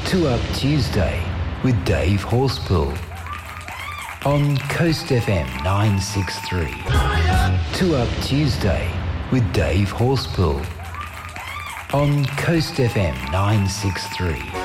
Two Up Tuesday with Dave Horspool on Coast FM 963. Two Up Tuesday with Dave Horspool on Coast FM 963.